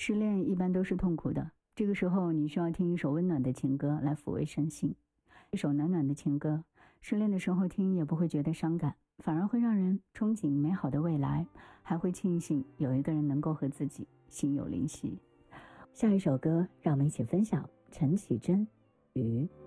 失恋一般都是痛苦的，这个时候你需要听一首温暖的情歌来抚慰身心。一首暖暖的情歌，失恋的时候听也不会觉得伤感，反而会让人憧憬美好的未来，还会庆幸有一个人能够和自己心有灵犀。下一首歌让我们一起分享陈绮贞《鱼》。